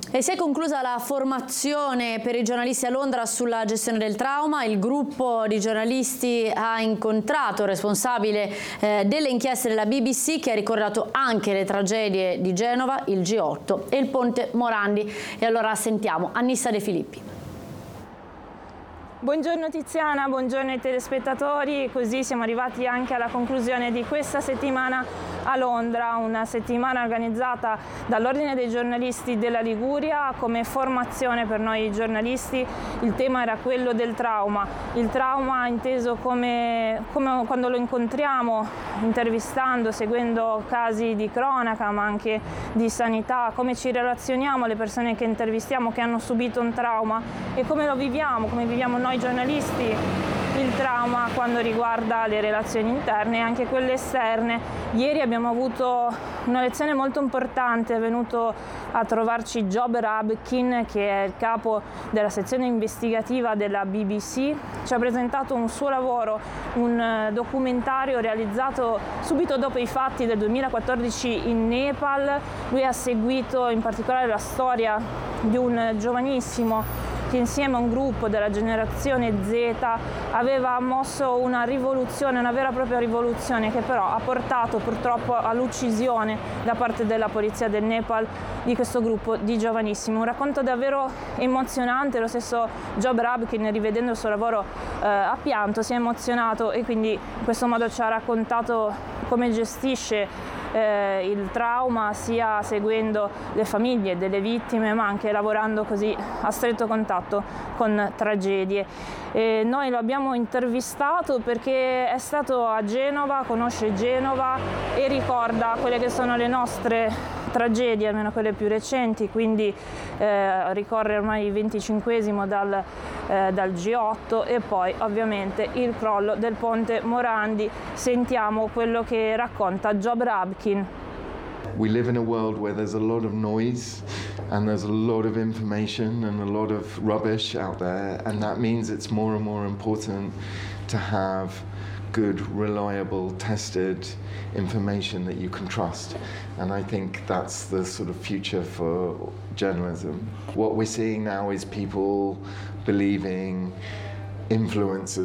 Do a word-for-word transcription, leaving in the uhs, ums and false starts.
E si è conclusa la formazione per i giornalisti a Londra sulla gestione del trauma. Il gruppo di giornalisti ha incontrato il responsabile eh, delle inchieste della B B C, che ha ricordato anche le tragedie di Genova, il G otto e il ponte Morandi. E allora sentiamo Annissa De Filippi. Buongiorno Tiziana, buongiorno ai telespettatori. Così siamo arrivati anche alla conclusione di questa settimana a Londra, una settimana organizzata dall'Ordine dei giornalisti della Liguria come formazione per noi giornalisti. Il tema era quello del trauma, il trauma inteso come, come quando lo incontriamo intervistando, seguendo casi di cronaca ma anche di sanità, come ci relazioniamo alle persone che intervistiamo che hanno subito un trauma e come lo viviamo, come viviamo noi giornalisti il trauma quando riguarda le relazioni interne e anche quelle esterne. Ieri abbiamo avuto una lezione molto importante, è venuto a trovarci Job Rabkin, che è il capo della sezione investigativa della B B C, ci ha presentato un suo lavoro, un documentario realizzato subito dopo i fatti del duemilaquattordici in Nepal. Lui ha seguito in particolare la storia di un giovanissimo che insieme a un gruppo della generazione Z aveva mosso una rivoluzione, una vera e propria rivoluzione, che però ha portato purtroppo all'uccisione da parte della polizia del Nepal di questo gruppo di giovanissimi. Un racconto davvero emozionante. Lo stesso Job Rabkin, rivedendo il suo lavoro, eh, ha pianto, si è emozionato e quindi in questo modo ci ha raccontato come gestisce Eh, il trauma, sia seguendo le famiglie delle vittime ma anche lavorando così a stretto contatto con tragedie. E noi lo abbiamo intervistato perché è stato a Genova, conosce Genova e ricorda quelle che sono le nostre tragedie, almeno quelle più recenti, quindi eh, ricorre ormai il venticinquesimo dal, eh, dal G otto e poi ovviamente il crollo del ponte Morandi. Sentiamo quello che racconta Job Rabkin. We live in a world where there's a lot of noise and there's a lot of information and a lot of rubbish out there, and that means it's more and more important to have good, reliable, tested information that you can trust. And I think that's the sort of future for journalism. What we're seeing now is people believing influencers